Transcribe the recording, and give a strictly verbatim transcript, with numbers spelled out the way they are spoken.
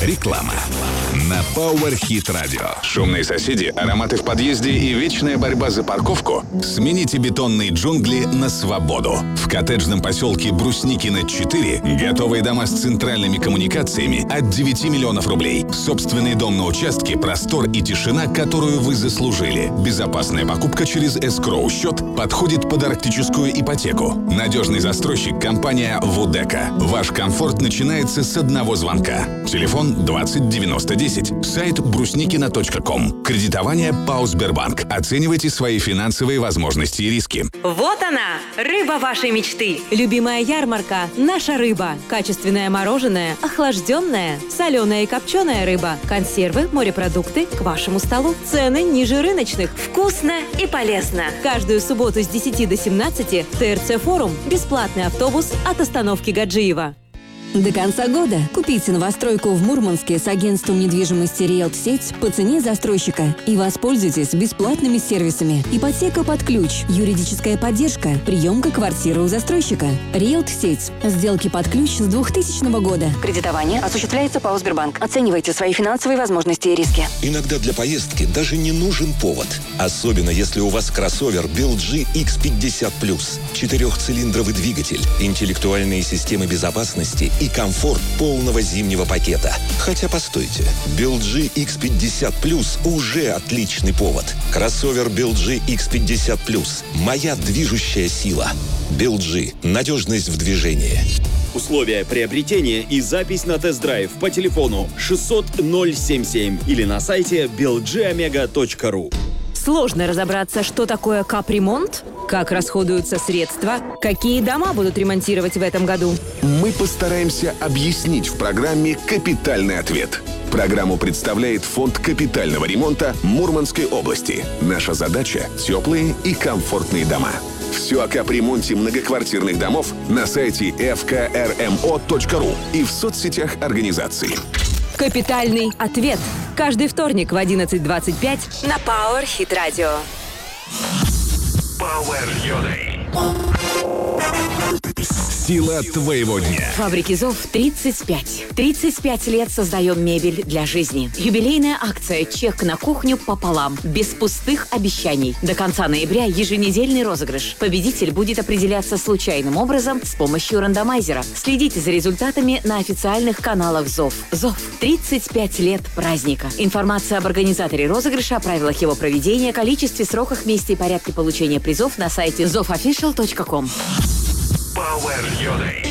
Реклама. На Power Hit Radio. Шумные соседи, ароматы в подъезде и вечная борьба за парковку? Смените бетонные джунгли на свободу. В коттеджном поселке Брусникино четыре готовые дома с центральными коммуникациями от девяти миллионов рублей. Собственный дом на участке, простор и тишина, которую вы заслужили. Безопасная покупка через эскроу-счет подходит под арктическую ипотеку. Надежный застройщик — компания Вудека. Ваш комфорт начинается с одного звонка. Телефон двадцать девяносто десять. Сайт брусникино точка ком. Кредитование ПАО «Сбербанк». Оценивайте свои финансовые возможности и риски. Вот она, рыба вашей мечты. Любимая ярмарка – наша рыба. Качественное мороженое, охлажденное, соленая и копченая рыба, консервы, морепродукты к вашему столу. Цены ниже рыночных. Вкусно и полезно. Каждую субботу с десяти до семнадцати ТРЦ Форум. Бесплатный автобус от остановки Гаджиева. До конца года купите новостройку в Мурманске с агентством недвижимости «Риэлт-Сеть» по цене застройщика и воспользуйтесь бесплатными сервисами. Ипотека под ключ, юридическая поддержка, приемка квартиры у застройщика. «Риэлт-Сеть». Сделки под ключ с двухтысячного года. Кредитование осуществляется ПАО «Сбербанк». Оценивайте свои финансовые возможности и риски. Иногда для поездки даже не нужен повод. Особенно если у вас кроссовер би эл джи икс пятьдесят плюс. Четырехцилиндровый двигатель, интеллектуальные системы безопасности и комфорт полного зимнего пакета. Хотя постойте, би эл джи икс пятьдесят плюс уже отличный повод. Кроссовер би эл джи икс пятьдесят плюс. Моя движущая сила. би эл джи. Надежность в движении. Условия приобретения и запись на тест-драйв по телефону шестьсот ноль семь семь или на сайте би эл джи омега точка ру. Сложно разобраться, что такое капремонт, как расходуются средства, какие дома будут ремонтировать в этом году. Мы постараемся объяснить в программе «Капитальный ответ». Программу представляет Фонд капитального ремонта Мурманской области. Наша задача – теплые и комфортные дома. Все о капремонте многоквартирных домов на сайте эф ка эр эм о точка ру и в соцсетях организации. Капитальный ответ. Каждый вторник в одиннадцать двадцать пять на Power Hit Radio. Power Hit. Сила твоего дня. Фабрики ЗОВ тридцать пять. тридцать пять лет создаем мебель для жизни. Юбилейная акция «Чек на кухню пополам». Без пустых обещаний. До конца ноября еженедельный розыгрыш. Победитель будет определяться случайным образом с помощью рандомайзера. Следите за результатами на официальных каналах ЗОВ. ЗОВ. тридцать пять лет праздника. Информация об организаторе розыгрыша, о правилах его проведения, количестве, сроках, месте и порядке получения призов на сайте зов офишиал точка ком. Power Hit.